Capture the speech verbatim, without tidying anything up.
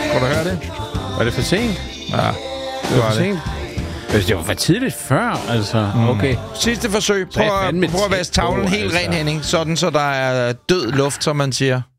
Kunne du høre det? Var det for sent? Ja, Det det var var for det. sent. Altså, det var for tidligt før, altså. Okay. Sidste forsøg. Så er Prøv, jeg at- fandme prøv at tæt vaske tavlen på, helt altså. ren, Henning. Sådan, så der er død luft, som man siger.